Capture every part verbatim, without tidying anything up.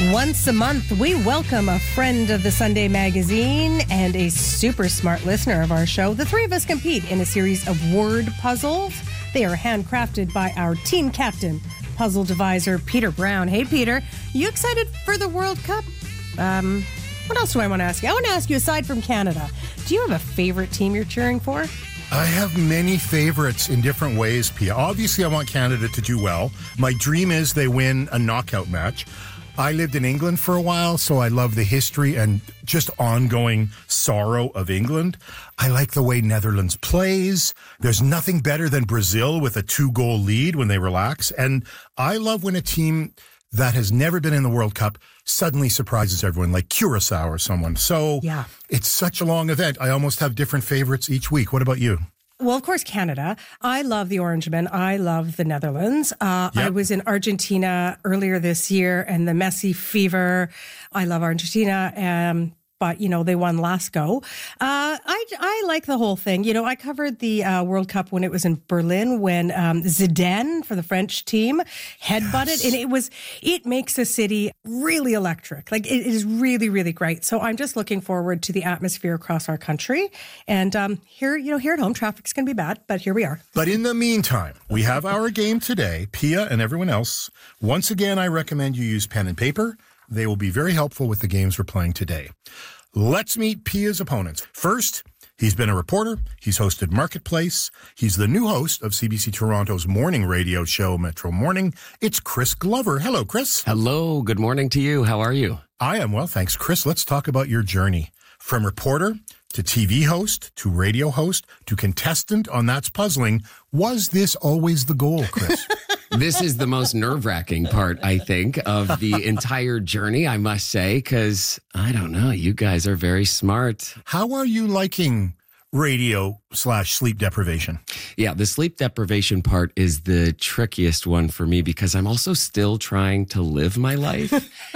Once a month, we welcome a friend of the Sunday Magazine and a super smart listener of our show. The three of us compete in a series of word puzzles. They are handcrafted by our team captain, puzzle deviser Peter Brown. Hey, Peter, you excited for the World Cup? Um, what else do I want to ask you? I want to ask you, aside from Canada, do you have a favorite team you're cheering for? I have many favorites in different ways, Pia. Obviously, I want Canada to do well. My dream is they win a knockout match. I lived in England for a while, so I love the history and just ongoing sorrow of England. I like the way Netherlands plays. There's nothing better than Brazil with a two-goal lead when they relax. And I love when a team that has never been in the World Cup suddenly surprises everyone, like Curacao or someone. So yeah. It's such a long event. I almost have different favorites each week. What about you? Well, of course, Canada. I love the Orangemen. I love the Netherlands. Uh, yep. I was in Argentina earlier this year and the Messi fever. I love Argentina. Um, But, you know, they won last go. Uh, I, I like the whole thing. You know, I covered the uh, World Cup when it was in Berlin, when um, Zidane for the French team headbutted. Yes. And it was, it makes the city really electric. Like, it is really, really great. So I'm just looking forward to the atmosphere across our country. And um, here, you know, here at home, traffic's going to be bad, but here we are. But in the meantime, we have our game today. Pia and everyone else, once again, I recommend you use pen and paper. They will be very helpful with the games we're playing today. Let's meet Pia's opponents. First, he's been a reporter. He's hosted Marketplace. He's the new host of C B C Toronto's morning radio show, Metro Morning. It's Chris Glover. Hello, Chris. Hello. Good morning to you. How are you? I am well, thanks. Chris, let's talk about your journey. From reporter to T V host to radio host to contestant on That's Puzzling. Was this always the goal, Chris? This is the most nerve-wracking part, I think, of the entire journey, I must say, because, I don't know, you guys are very smart. How are you liking radio slash sleep deprivation? Yeah, the sleep deprivation part is the trickiest one for me because I'm also still trying to live my life.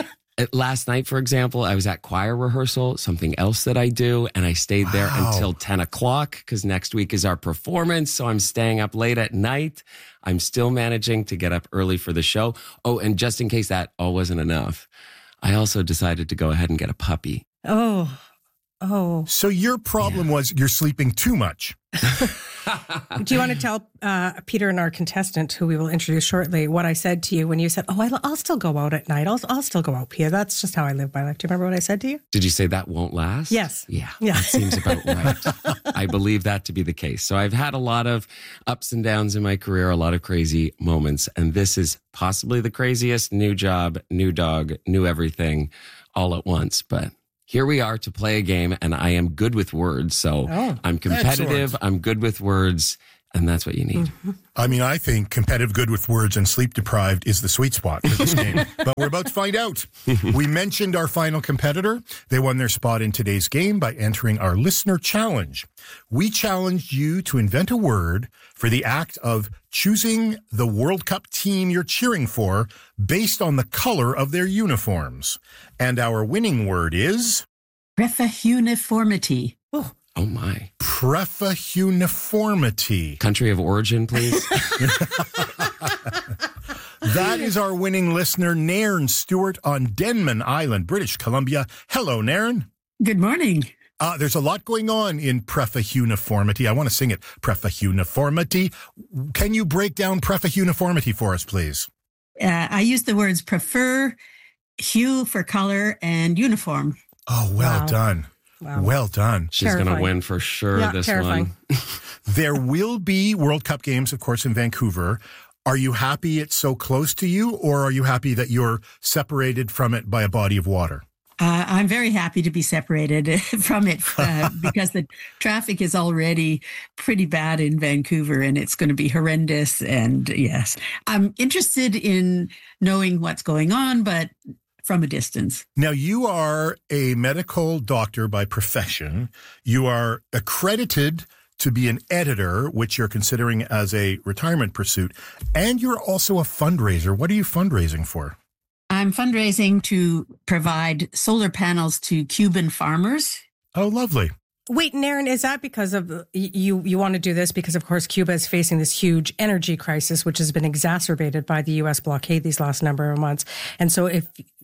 Last night, for example, I was at choir rehearsal, something else that I do, and I stayed wow. there until ten o'clock because next week is our performance. So I'm staying up late at night. I'm still managing to get up early for the show. Oh, and just in case that all wasn't enough, I also decided to go ahead and get a puppy. Oh, oh. So your problem yeah. was you're sleeping too much. Do you want to tell uh, Peter and our contestant, who we will introduce shortly, what I said to you when you said, oh, I'll, I'll still go out at night. I'll, I'll still go out, Pia. That's just how I live my life. Do you remember what I said to you? Did you say that won't last? Yes. Yeah, yeah. That seems about right. I believe that to be the case. So I've had a lot of ups and downs in my career, a lot of crazy moments. And this is possibly the craziest. New job, new dog, new everything all at once. But here we are to play a game, and I am good with words. So oh, I'm competitive. Excellent. I'm good with words, and that's what you need. Mm-hmm. I mean, I think competitive, good with words, and sleep deprived is the sweet spot for this game. But we're about to find out. We mentioned our final competitor. They won their spot in today's game by entering our listener challenge. We challenged you to invent a word for the act of choosing the World Cup team you're cheering for based on the color of their uniforms. And our winning word is... Prefahuniformity. Oh, oh my. Prefahuniformity. Country of origin, please. That is our winning listener, Nairn Stewart on Denman Island, British Columbia. Hello, Nairn. Good morning. Uh, there's a lot going on in prefahuniformity. I want to sing it. Prefahuniformity. Can you break down prefahuniformity for us, please? Uh, I use the words prefer, hue for color, and uniform. Oh, well wow. done. Wow. Well done. She's going to win for sure, yeah, this terrifying. one. There will be World Cup games, of course, in Vancouver. Are you happy it's so close to you, or are you happy that you're separated from it by a body of water? Uh, I'm very happy to be separated from it uh, because the traffic is already pretty bad in Vancouver and it's going to be horrendous. And yes, I'm interested in knowing what's going on, but from a distance. Now, you are a medical doctor by profession. You are accredited to be an editor, which you're considering as a retirement pursuit. And you're also a fundraiser. What are you fundraising for? I'm fundraising to provide solar panels to Cuban farmers. Oh, lovely. Wait, Nairn, is that because of you? You want to do this because, of course, Cuba is facing this huge energy crisis, which has been exacerbated by the U S blockade these last number of months. And so, if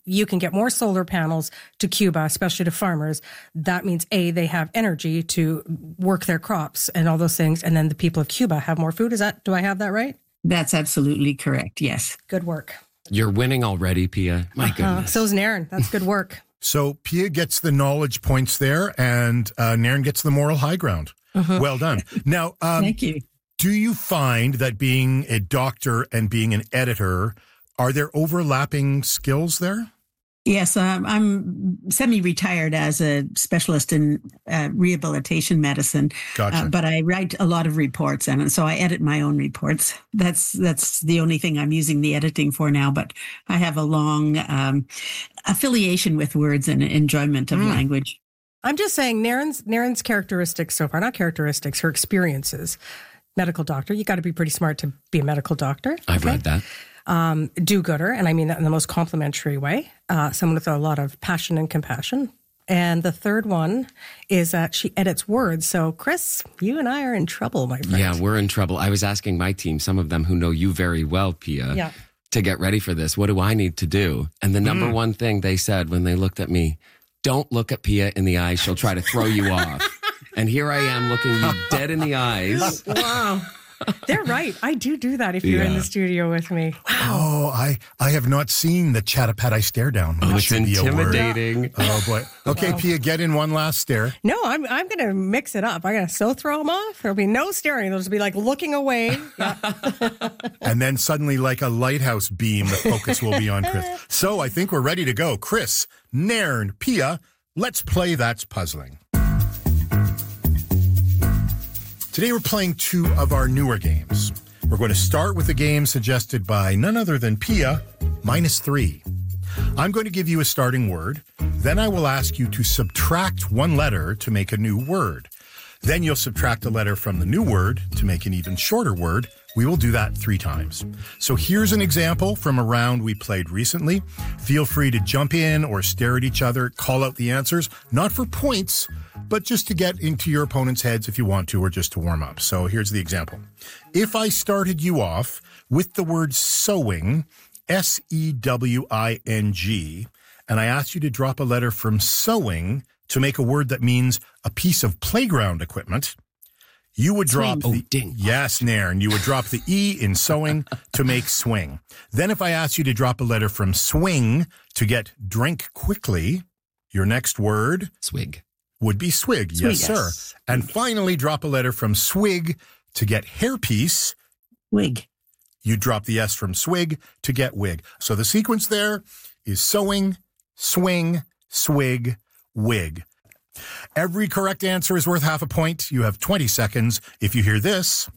you can get more solar panels to Cuba, especially to farmers, that means A, they have energy to work their crops and all those things. And then the people of Cuba have more food. Is that, do I have that right? That's absolutely correct. Yes. Good work. You're winning already, Pia. My Uh, goodness. so's Naren. That's good work. So Pia gets the knowledge points there, and uh, Naren gets the moral high ground. Well done. Now, um, Thank you. do you find that being a doctor and being an editor, are there overlapping skills there? Yes, um, I'm semi-retired as a specialist in uh, rehabilitation medicine, Gotcha. uh, but I write a lot of reports, and so I edit my own reports. That's that's the only thing I'm using the editing for now. But I have a long um, affiliation with words and enjoyment of Mm. language. I'm just saying Naren's, Naren's characteristics so far, not characteristics, her experiences. Medical doctor, you got to be pretty smart to be a medical doctor. I've okay? read that. Um, do-gooder, and I mean that in the most complimentary way. Uh, someone with a lot of passion and compassion. And the third one is that she edits words. So, Chris, you and I are in trouble, my friend. Yeah, we're in trouble. I was asking my team, some of them who know you very well, Pia, Yeah. to get ready for this. What do I need to do? And the number one thing they said when they looked at me, don't look at Pia in the eyes. She'll try to throw you off. And here I am looking you dead in the eyes. Wow. They're right. I do do that if you're in Yeah. the studio with me. Oh, I, I have not seen the Chattapadai stare down. Oh, which it's should be a word. intimidating. Oh, boy. Okay, Wow. Pia, get in one last stare. No, I'm I'm going to mix it up. I'm going to so throw them off. There'll be no staring. There'll just be like looking away. Yeah. And then suddenly, like a lighthouse beam, the focus will be on Chris. So I think we're ready to go. Chris, Nairn, Pia, let's play That's Puzzling. Today we're playing two of our newer games. We're going to start with a game suggested by none other than Pia, minus three. I'm going to give you a starting word. Then I will ask you to subtract one letter to make a new word. Then you'll subtract a letter from the new word to make an even shorter word. We will do that three times. So here's an example from a round we played recently. Feel free to jump in or stare at each other, call out the answers, not for points, but just to get into your opponent's heads if you want to, or just to warm up. So here's the example. If I started you off with the word sewing, S E W I N G, and I asked you to drop a letter from sewing to make a word that means a piece of playground equipment, you would drop Swing. the Oh, ding. Yes, Nairn. You would drop the E in sewing to make swing. Then if I asked you to drop a letter from swing to get drink quickly, your next word Swig. would be swig. Swig, Yes, sir. yes. And finally, drop a letter from swig to get hairpiece. Wig. You drop the S from swig to get wig. So the sequence there is sewing, swing, swig, wig. Every correct answer is worth half a point. You have twenty seconds. If you hear this,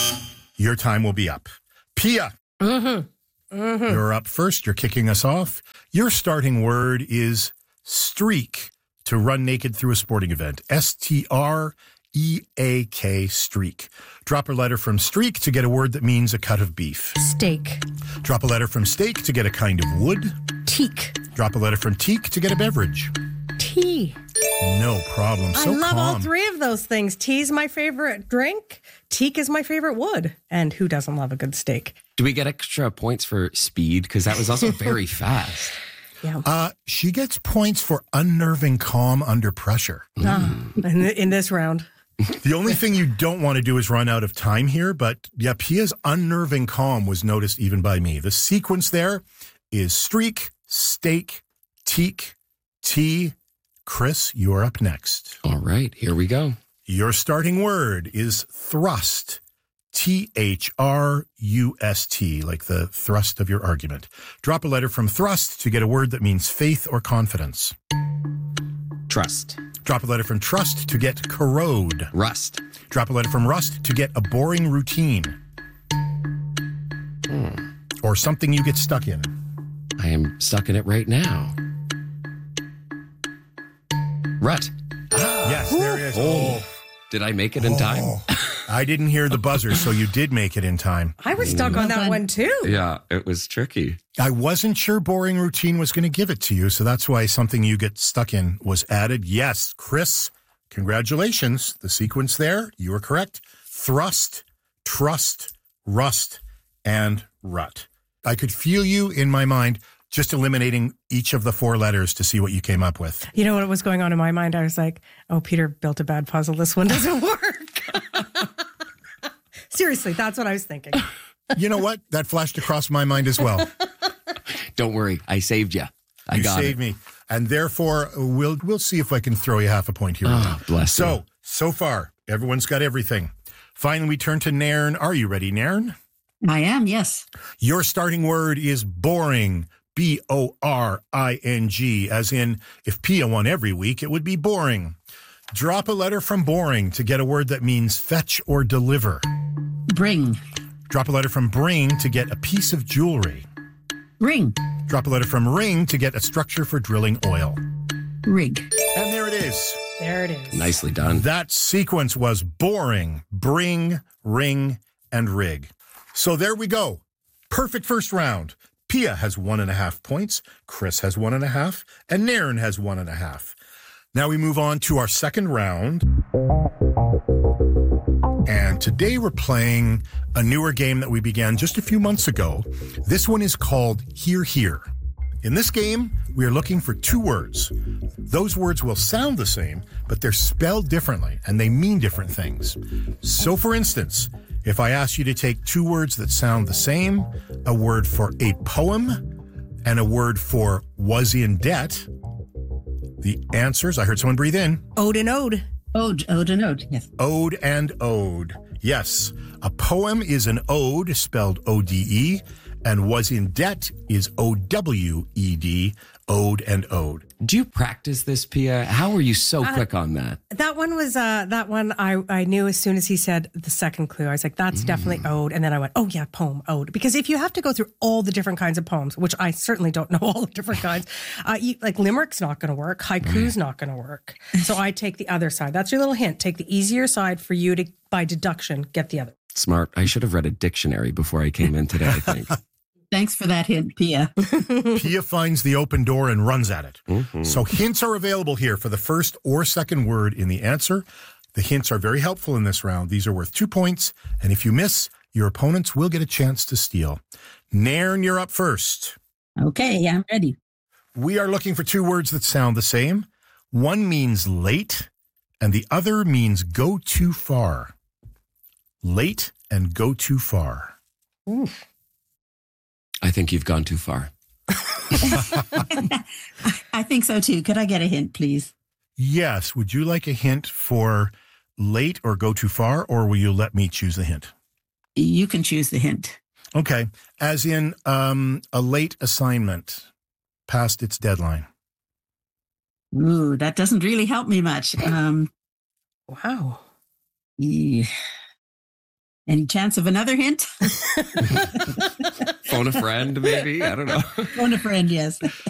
your time will be up. Pia, Mm-hmm. Mm-hmm. you're up first. You're kicking us off. Your starting word is streak, to run naked through a sporting event. S T R E A K, streak. Drop a letter from streak to get a word that means a cut of beef. Steak. Drop a letter from steak to get a kind of wood. Teak. Drop a letter from teak to get a beverage. Tea. No problem. So I love calm. all three of those things. Tea's my favorite drink. Teak is my favorite wood. And who doesn't love a good steak? Do we get extra points for speed? Because that was also very fast. Yeah. Uh, she gets points for unnerving calm under pressure. Ah, in, in this round. The only thing you don't want to do is run out of time here, but yeah, Pia's unnerving calm was noticed even by me. The sequence there is streak, steak, teak, tea. Chris, you are up next. All right, here we go. Your starting word is thrust. T H R U S T, like the thrust of your argument. Drop a letter from thrust to get a word that means faith or confidence. Trust. Drop a letter from trust to get corrode. Rust. Drop a letter from rust to get a boring routine. Hmm. Or something you get stuck in. I am stuck in it right now. Rut. Yes, there it is. Oh. Did I make it in time? Oh. I didn't hear the buzzer, so you did make it in time. I was stuck on that Well one too. Yeah, it was tricky. I wasn't sure boring routine was going to give it to you, so that's why something you get stuck in was added. Yes, Chris, congratulations. The sequence there, you were correct. Thrust, trust, rust, and rut. I could feel you in my mind just eliminating each of the four letters to see what you came up with. You know what was going on in my mind? I was like, oh, Peter built a bad puzzle. This one doesn't work. Seriously, that's what I was thinking. You know what? That flashed across my mind as well. Don't worry. I saved you. I you got saved it. me. And therefore, we'll we'll see if I can throw you half a point here. Oh, bless so, you. so far, everyone's got everything. Finally, we turn to Nairn. Are you ready, Nairn? I am, yes. Your starting word is boring. B O R I N G, as in, if Pia won every week, it would be boring. Drop a letter from boring to get a word that means fetch or deliver. Bring. Drop a letter from bring to get a piece of jewelry. Ring. Drop a letter from ring to get a structure for drilling oil. Rig. And there it is. There it is. Nicely done. That sequence was boring, bring, ring, and rig. So there we go. Perfect first round. Pia has one and a half points, Chris has one and a half, and Nairn has one and a half. Now we move on to our second round. And today we're playing a newer game that we began just a few months ago. This one is called Hear Hear. In this game, we are looking for two words. Those words will sound the same, but they're spelled differently and they mean different things. So for instance, if I ask you to take two words that sound the same, a word for a poem and a word for was in debt, the answers, I heard someone breathe in. Ode and ode. Ode, ode, and ode, yes. Ode and ode. Yes, a poem is an ode, spelled O D E, and was in debt is O W E D, ode and ode. Do you practice this, Pia? How are you so Uh, quick on that? That one was, uh, that one I, I knew as soon as he said the second clue. I was like, that's definitely ode. And then I went, oh yeah, poem, ode. Because if you have to go through all the different kinds of poems, which I certainly don't know all the different kinds, uh, you, like limerick's not going to work. Haiku's not going to work. So I take the other side. That's your little hint. Take the easier side for you to, by deduction, get the other. Smart. I should have read a dictionary before I came in today, I think. Thanks for that hint, Pia. Pia finds the open door and runs at it. Mm-hmm. So hints are available here for the first or second word in the answer. The hints are very helpful in this round. These are worth two points. And if you miss, your opponents will get a chance to steal. Nairn, you're up first. Okay, I'm ready. We are looking for two words that sound the same. One means late, and the other means go too far. Late and go too far. Oof. I think you've gone too far. I think so too. Could I get a hint, please? Yes. Would you like a hint for late or go too far, or will you let me choose the hint? You can choose the hint. Okay. As in um, a late assignment past its deadline. Ooh, that doesn't really help me much. Um, Wow. yeah. Any chance of another hint? Phone a friend, maybe? I don't know. Phone a friend, yes.